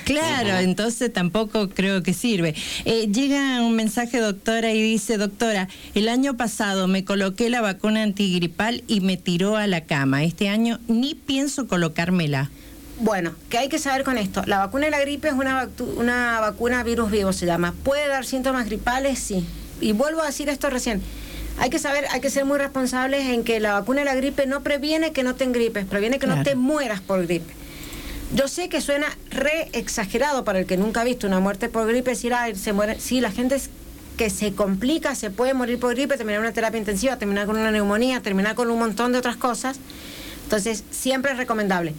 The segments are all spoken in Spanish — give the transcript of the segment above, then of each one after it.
Claro, entonces tampoco creo que sirve. Llega un mensaje, doctora, y dice: doctora, el año pasado me coloqué la vacuna antigripal y me tiró a la cama. Este año ni pienso colocármela. Bueno, ¿qué hay que saber con esto? La vacuna de la gripe es una vacuna virus vivo, se llama. ¿Puede dar síntomas gripales? Sí. Y vuelvo a decir esto recién. Hay que ser muy responsables en que la vacuna de la gripe no previene que no te engripes, previene que no te mueras por gripe. Yo sé que suena re exagerado para el que nunca ha visto una muerte por gripe, decir, ay, se muere. Sí, la gente que se complica, se puede morir por gripe, terminar una terapia intensiva, terminar con una neumonía, terminar con un montón de otras cosas. Entonces, siempre es recomendable.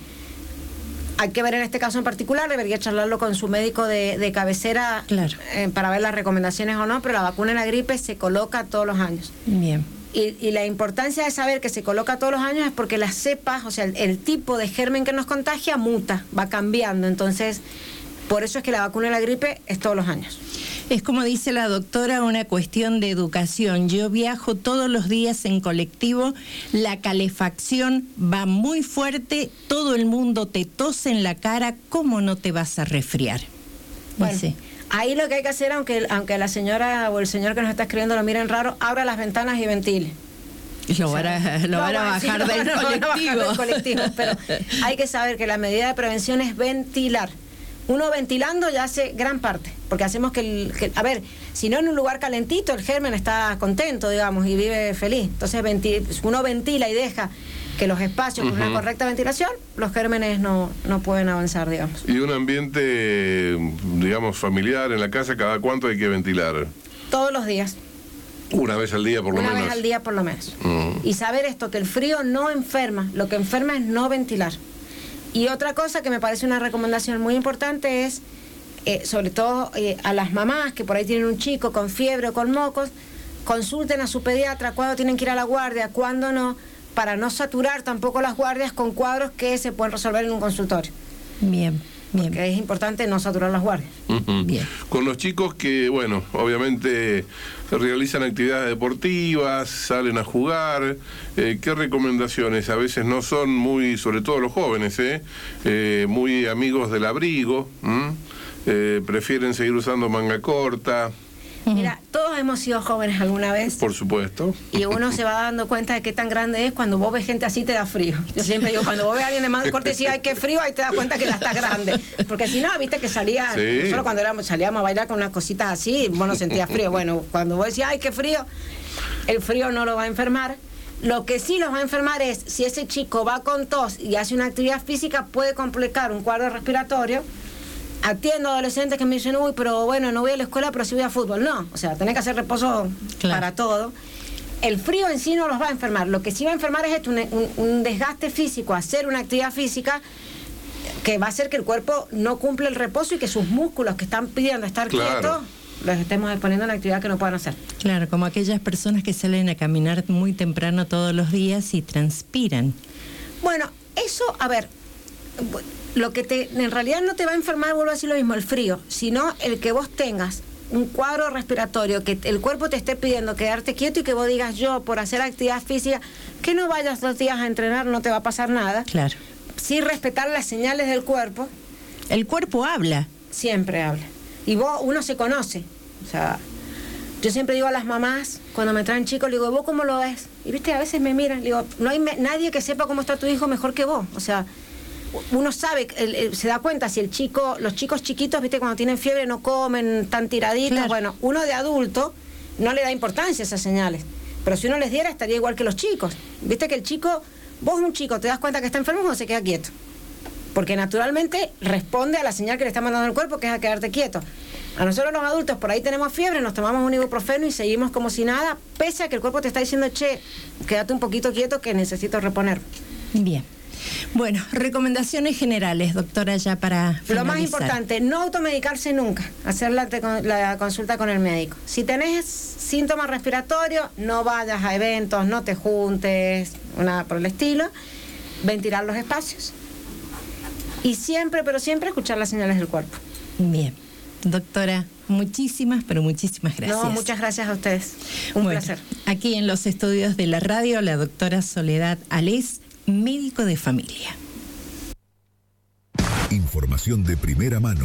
Hay que ver en este caso en particular, debería charlarlo con su médico de cabecera, claro, para ver las recomendaciones o no, pero la vacuna de la gripe se coloca todos los años. Bien. Y la importancia de saber que se coloca todos los años es porque las cepas, o sea, el tipo de germen que nos contagia muta, va cambiando. Entonces, por eso es que la vacuna de la gripe es todos los años. Es como dice la doctora, una cuestión de educación. Yo viajo todos los días en colectivo, la calefacción va muy fuerte, todo el mundo te tose en la cara, ¿cómo no te vas a resfriar? Bueno, ahí lo que hay que hacer, aunque la señora o el señor que nos está escribiendo lo miren raro, abra las ventanas y ventile. Lo van a bajar del colectivo. Pero hay que saber que la medida de prevención es ventilar. Uno ventilando ya hace gran parte, porque hacemos a ver, si no en un lugar calentito, el germen está contento, digamos, y vive feliz. Entonces uno ventila y deja que los espacios con una correcta ventilación, los gérmenes no pueden avanzar, digamos. Y un ambiente, digamos, familiar en la casa, ¿cada cuánto hay que ventilar? Todos los días. Una vez al día por lo menos. Una vez al día por lo menos. Y saber esto, que el frío no enferma, lo que enferma es no ventilar. Y otra cosa que me parece una recomendación muy importante es, sobre todo a las mamás que por ahí tienen un chico con fiebre o con mocos, consulten a su pediatra cuándo tienen que ir a la guardia, cuándo no, para no saturar tampoco las guardias con cuadros que se pueden resolver en un consultorio. Bien. Porque es importante no saturar las guardias. Bien. Con los chicos que, bueno, obviamente realizan actividades deportivas, salen a jugar, ¿qué recomendaciones? A veces no son muy, sobre todo los jóvenes, muy amigos del abrigo, prefieren seguir usando manga corta. Mira, todos hemos sido jóvenes alguna vez. Por supuesto. Y uno se va dando cuenta de qué tan grande es cuando vos ves gente así, te da frío. Yo siempre digo, cuando vos ves a alguien de manga corta y decís, ay, qué frío, ahí te das cuenta que ya está grande. Porque si no, viste que salía, solo cuando salíamos a bailar con unas cositas así, vos no sentías frío. Bueno, cuando vos decís, ay, qué frío, el frío no lo va a enfermar. Lo que sí los va a enfermar es, si ese chico va con tos y hace una actividad física, puede complicar un cuadro respiratorio. Atiendo a adolescentes que me dicen, uy, pero bueno, no voy a la escuela, pero sí voy a fútbol. No, o sea, tenés que hacer reposo para todo. El frío en sí no los va a enfermar. Lo que sí va a enfermar es esto, un desgaste físico, hacer una actividad física que va a hacer que el cuerpo no cumpla el reposo y que sus músculos que están pidiendo estar quietos, los estemos exponiendo a una actividad que no puedan hacer. Claro, como aquellas personas que salen a caminar muy temprano todos los días y transpiran. Bueno, eso, a ver, lo que en realidad no te va a enfermar, vuelvo a decir lo mismo, el frío, sino el que vos tengas un cuadro respiratorio, que el cuerpo te esté pidiendo quedarte quieto y que vos digas, yo por hacer actividad física, que no vayas 2 días a entrenar, no te va a pasar nada. Claro. Sí respetar las señales del cuerpo. El cuerpo habla. Siempre habla. Y uno se conoce. O sea, yo siempre digo a las mamás, cuando me traen chicos, le digo, ¿vos cómo lo ves? Y viste, a veces me miran, le digo, no hay nadie que sepa cómo está tu hijo mejor que vos. O sea, uno sabe, se da cuenta si los chicos chiquitos, viste, cuando tienen fiebre no comen, tan tiraditos. Claro. Bueno, uno de adulto no le da importancia a esas señales, pero si uno les diera estaría igual que los chicos. Viste que el chico, vos un chico te das cuenta que está enfermo cuando se queda quieto, porque naturalmente responde a la señal que le está mandando el cuerpo, que es a quedarte quieto. A nosotros los adultos por ahí tenemos fiebre, nos tomamos un ibuprofeno y seguimos como si nada, pese a que el cuerpo te está diciendo, che, quédate un poquito quieto que necesito reponer. Bien. Bueno, recomendaciones generales, doctora, ya para finalizar. Lo más importante, no automedicarse nunca, hacer la consulta con el médico. Si tenés síntomas respiratorios, no vayas a eventos, no te juntes, nada por el estilo. Ventilar los espacios. Y siempre, pero siempre, escuchar las señales del cuerpo. Bien. Doctora, muchísimas, pero muchísimas gracias. No, muchas gracias a ustedes. Un placer. Aquí en los estudios de la radio, la doctora Soledad Alés, médico de familia. Información de primera mano.